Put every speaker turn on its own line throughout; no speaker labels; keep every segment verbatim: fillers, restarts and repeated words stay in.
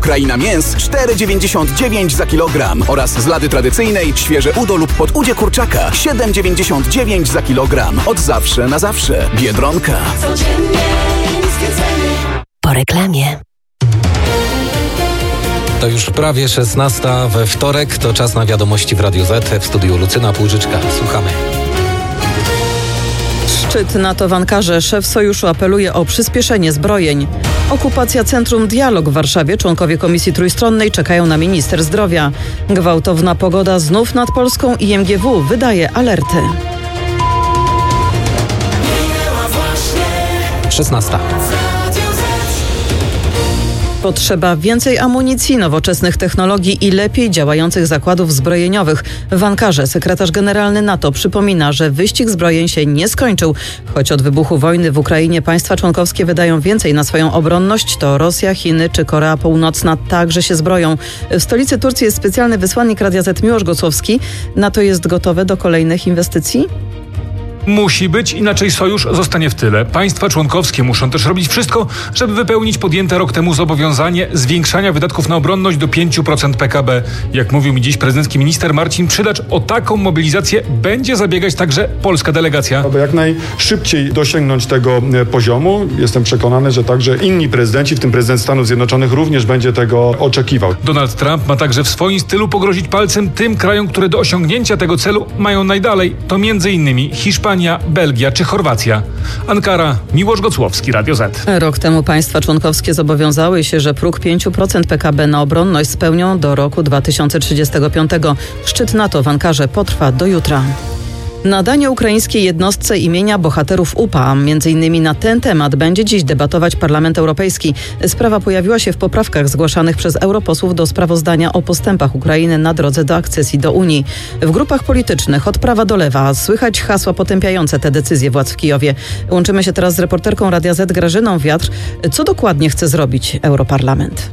Kraina Mięs cztery dziewięćdziesiąt dziewięć za kilogram oraz z lady tradycyjnej świeże udo lub podudzie kurczaka siedem dziewięćdziesiąt dziewięć za kilogram. Od zawsze na zawsze. Biedronka.
Po reklamie.
To już prawie szesnasta we wtorek. To czas na wiadomości w Radiu Z. W studiu Lucyna Półżyczka. Słuchamy.
Szczyt NATO w Ankarze. Szef sojuszu apeluje o przyspieszenie zbrojeń. Okupacja Centrum Dialog w Warszawie. Członkowie Komisji Trójstronnej czekają na minister zdrowia. Gwałtowna pogoda znów nad Polską i M G W wydaje alerty.
szesnasta.
Potrzeba więcej amunicji, nowoczesnych technologii i lepiej działających zakładów zbrojeniowych. W Ankarze sekretarz generalny NATO przypomina, że wyścig zbrojeń się nie skończył. Choć od wybuchu wojny w Ukrainie państwa członkowskie wydają więcej na swoją obronność, to Rosja, Chiny czy Korea Północna także się zbroją. W stolicy Turcji jest specjalny wysłannik Radia Z Miłosz Gocłowski. NATO jest gotowe do kolejnych inwestycji?
Musi być, inaczej sojusz zostanie w tyle. Państwa członkowskie muszą też robić wszystko, żeby wypełnić podjęte rok temu zobowiązanie zwiększania wydatków na obronność do pięć procent P K B. Jak mówił mi dziś prezydencki minister Marcin Przydacz, o taką mobilizację będzie zabiegać także polska delegacja.
Aby jak najszybciej dosięgnąć tego poziomu, jestem przekonany, że także inni prezydenci, w tym prezydent Stanów Zjednoczonych, również będzie tego oczekiwał.
Donald Trump ma także w swoim stylu pogrozić palcem tym krajom, które do osiągnięcia tego celu mają najdalej. To między innymi Hiszpania, Belgia czy Chorwacja. Ankara, Miłosz Gocłowski, Radio Z.
Rok temu państwa członkowskie zobowiązały się, że próg pięć procent P K B na obronność spełnią do roku dwa tysiące trzydziestego piątego. Szczyt NATO w Ankarze potrwa do jutra. Nadanie ukraińskiej jednostce imienia bohaterów U P A. Między innymi na ten temat będzie dziś debatować Parlament Europejski. Sprawa pojawiła się w poprawkach zgłaszanych przez europosłów do sprawozdania o postępach Ukrainy na drodze do akcesji do Unii. W grupach politycznych od prawa do lewa słychać hasła potępiające te decyzje władz w Kijowie. Łączymy się teraz z reporterką Radia Z Grażyną Wiatr. Co dokładnie chce zrobić Europarlament?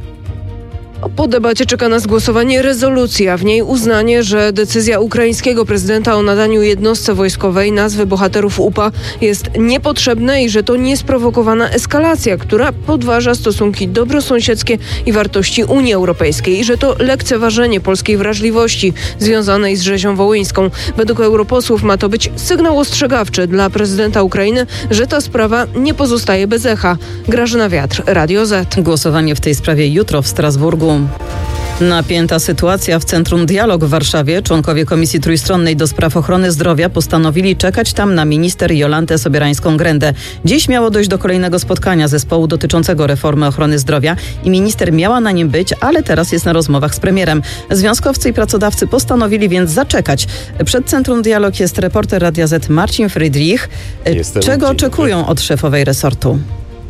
Po debacie czeka nas głosowanie rezolucji, a w niej uznanie, że decyzja ukraińskiego prezydenta o nadaniu jednostce wojskowej nazwy bohaterów U P A jest niepotrzebna i że to niesprowokowana eskalacja, która podważa stosunki dobrosąsiedzkie i wartości Unii Europejskiej i że to lekceważenie polskiej wrażliwości związanej z rzezią wołyńską. Według europosłów ma to być sygnał ostrzegawczy dla prezydenta Ukrainy, że ta sprawa nie pozostaje bez echa. Grażyna Wiatr, Radio Z.
Głosowanie w tej sprawie jutro w Strasburgu. Napięta sytuacja w Centrum Dialog w Warszawie. Członkowie Komisji Trójstronnej do Spraw Ochrony Zdrowia postanowili czekać tam na minister Jolantę Sobierańską-Grendę. Dziś miało dojść do kolejnego spotkania zespołu dotyczącego reformy ochrony zdrowia i minister miała na nim być, ale teraz jest na rozmowach z premierem. Związkowcy i pracodawcy postanowili więc zaczekać. Przed Centrum Dialog jest reporter Radia Z Marcin Friedrich.
Jestem.
Czego oczekują od szefowej resortu?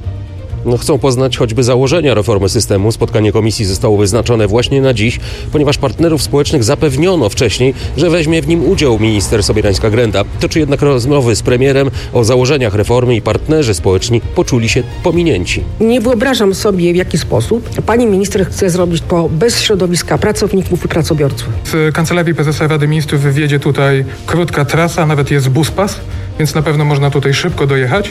No, chcą poznać choćby założenia reformy systemu. Spotkanie komisji zostało wyznaczone właśnie na dziś, ponieważ partnerów społecznych zapewniono wcześniej, że weźmie w nim udział minister Sobierańska-Grenda. Toczy jednak rozmowy z premierem o założeniach reformy i partnerzy społeczni poczuli się pominięci.
Nie wyobrażam sobie, w jaki sposób pani minister chce zrobić to bez środowiska pracowników i pracobiorców.
Z Kancelarii Prezesa Rady Ministrów wiedzie tutaj krótka trasa, nawet jest buspas, więc na pewno można tutaj szybko dojechać.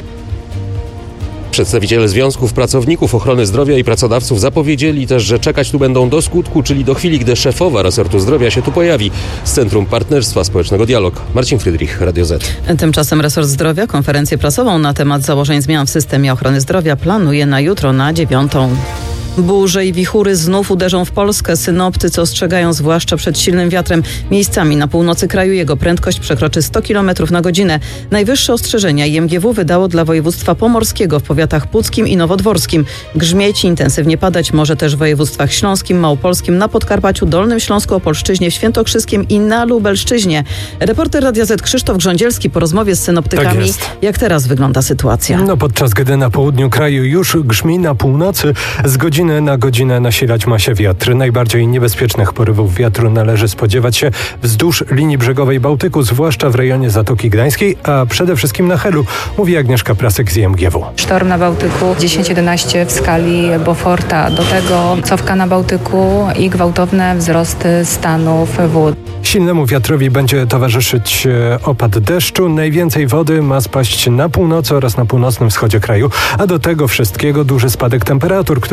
Przedstawiciele związków pracowników ochrony zdrowia i pracodawców zapowiedzieli też, że czekać tu będą do skutku, czyli do chwili, gdy szefowa resortu zdrowia się tu pojawi. Z Centrum Partnerstwa Społecznego Dialog. Marcin Friedrich, Radio Z.
Tymczasem resort zdrowia konferencję prasową na temat założeń zmian w systemie ochrony zdrowia planuje na jutro na dziewiątą. Burze i wichury znów uderzą w Polskę. Synoptycy ostrzegają zwłaszcza przed silnym wiatrem. Miejscami na północy kraju jego prędkość przekroczy sto kilometrów na godzinę. Najwyższe ostrzeżenia I M G W wydało dla województwa pomorskiego w powiatach puckim i nowodworskim. Grzmieć i intensywnie padać może też w województwach śląskim, małopolskim, na Podkarpaciu, Dolnym Śląsku, Opolszczyźnie, Świętokrzyskiem i na Lubelszczyźnie. Reporter Radia Z Krzysztof Grządzielski po rozmowie z synoptykami. Tak, jak teraz wygląda sytuacja?
No podczas gdy na południu kraju już grzmi, na północy z godziny na godzinę nasilać ma się wiatr. Najbardziej niebezpiecznych porywów wiatru należy spodziewać się wzdłuż linii brzegowej Bałtyku, zwłaszcza w rejonie Zatoki Gdańskiej, a przede wszystkim na Helu, mówi Agnieszka Prasek z I M G W.
Sztorm na Bałtyku dziesięć jedenaście w skali Beauforta. Do tego cofka na Bałtyku i gwałtowne wzrosty stanów wód.
Silnemu wiatrowi będzie towarzyszyć opad deszczu. Najwięcej wody ma spaść na północy oraz na północnym wschodzie kraju, a do tego wszystkiego duży spadek temperatur, który pozostanie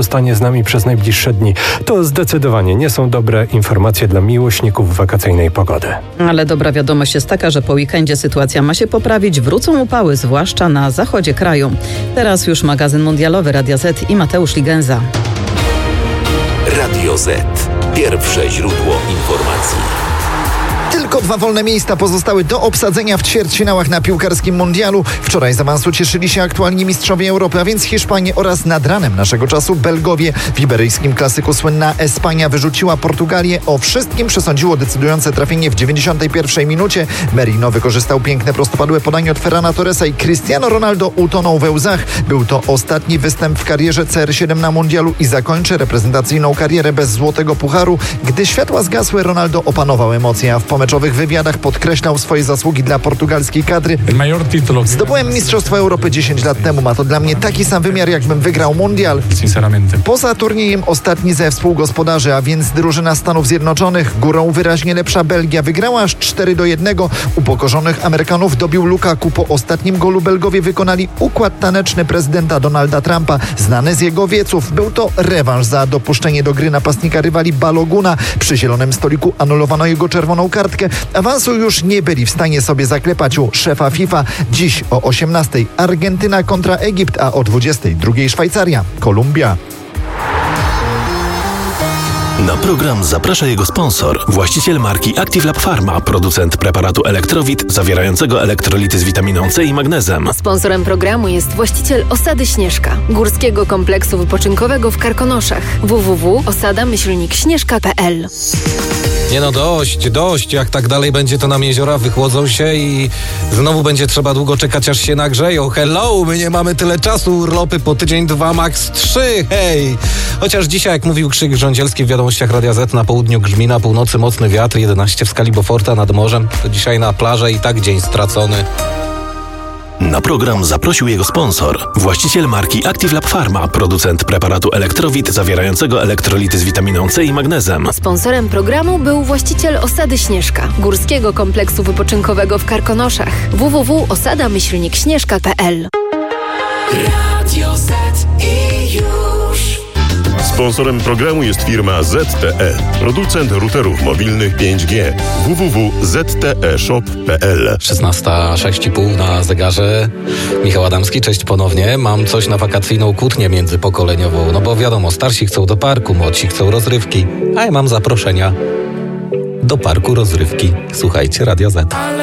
pozostanie z nami przez najbliższe dni. To zdecydowanie nie są dobre informacje dla miłośników wakacyjnej pogody.
Ale dobra wiadomość jest taka, że po weekendzie sytuacja ma się poprawić. Wrócą upały, zwłaszcza na zachodzie kraju. Teraz już magazyn mundialowy Radia Z i Mateusz Ligenza.
Radio Z. Pierwsze źródło informacji.
Tylko dwa wolne miejsca pozostały do obsadzenia w ćwierćfinałach na piłkarskim mundialu. Wczoraj z awansu cieszyli się aktualni mistrzowie Europy, a więc Hiszpanie oraz nad ranem naszego czasu Belgowie. W iberyjskim klasyku słynna Espania wyrzuciła Portugalię. O wszystkim przesądziło decydujące trafienie w dziewięćdziesiątej pierwszej minucie. Merino wykorzystał piękne prostopadłe podanie od Ferrana Torresa i Cristiano Ronaldo utonął we łzach. Był to ostatni występ w karierze C R siedem na mundialu i zakończy reprezentacyjną karierę bez złotego pucharu. Gdy światła zgasły, Ronaldo opanował emocje, a w pomeczowych wywiadach podkreślał swoje zasługi dla portugalskiej kadry. Zdobyłem Mistrzostwo Europy dziesięć lat temu. Ma to dla mnie taki sam wymiar, jakbym wygrał mundial. Poza turniejem ostatni ze współgospodarzy, a więc drużyna Stanów Zjednoczonych. Górą wyraźnie lepsza Belgia wygrała aż cztery do jednego. Upokorzonych Amerykanów dobił Lukaku. Po ostatnim golu Belgowie wykonali układ taneczny prezydenta Donalda Trumpa, znany z jego wieców. Był to rewanż za dopuszczenie do gry napastnika rywali Baloguna. Przy zielonym stoliku anulowano jego czerwoną kartkę. Awansu już nie byli w stanie sobie zaklepać u szefa FIFA. Dziś o osiemnastej Argentyna kontra Egipt, a o dwudziestej drugiej Szwajcaria, Kolumbia.
Na program zaprasza jego sponsor, właściciel marki Active Lab Pharma, producent preparatu Elektrowit zawierającego elektrolity z witaminą C i magnezem.
Sponsorem programu jest właściciel Osady Śnieżka, górskiego kompleksu wypoczynkowego w Karkonoszach. w w w kropka osada myślnik śnieżka kropka p l.
Nie no, dość, dość. Jak tak dalej będzie, to nam jeziora wychłodzą się i znowu będzie trzeba długo czekać, aż się nagrzeją. Hello, my nie mamy tyle czasu. Urlopy po tydzień, dwa, max trzy. Hej! Chociaż dzisiaj, jak mówił Krzyk Rządzielski w wiadomościach Radia Z, na południu grzmi, na północy mocny wiatr, jedenaście w skali Beauforta nad morzem. To dzisiaj na plażę i tak dzień stracony.
Na program zaprosił jego sponsor, właściciel marki Active Lab Pharma, producent preparatu Elektrowit zawierającego elektrolity z witaminą C i magnezem.
Sponsorem programu był właściciel Osady Śnieżka, górskiego kompleksu wypoczynkowego w Karkonoszach. w w w kropka osada myślnik śnieżka kropka p l.
Radio Z i już.
Sponsorem programu jest firma Z T E, producent routerów mobilnych pięć G. w w w kropka z t e shop kropka p l.
szesnasta sześć i pół na zegarze. Michał Adamski, cześć ponownie. Mam coś na wakacyjną kłótnię międzypokoleniową, no bo wiadomo, starsi chcą do parku, młodsi chcą rozrywki, a ja mam zaproszenia do parku rozrywki. Słuchajcie, Radio Z.